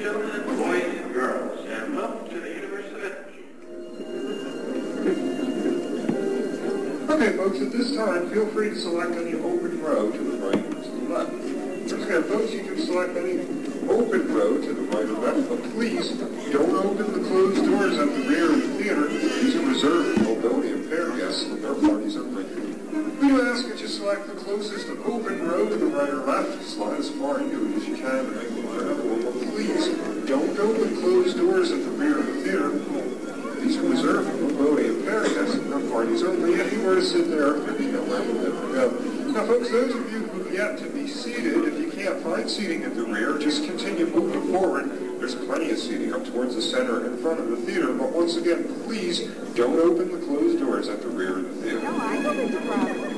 gentlemen, boys and girls, and welcome to the universe of energy. Okay, folks, at this time, feel free to select any open row to the right or to the left. Once again, folks, you can select any open row to the right or left, but please don't open the closed doors at the rear of the theater. These are reserved for mobility impaired guests and their parties only. We do ask that you select the closest open row to the right or left. Slide as far you as you can to make it comfortable, but please don't open closed doors at the rear of the theater. These are reserved for mobility impaired guests and their parties only. Anywhere to sit there, there'll be nowhere to go. Now, folks, those of you who have yet to be seated, if you can't find seating at the rear, just continue moving forward. There's plenty of seating up towards the center in front of the theater, but once again, please don't open the closed doors at the rear of the theater. No, I don't think the problem.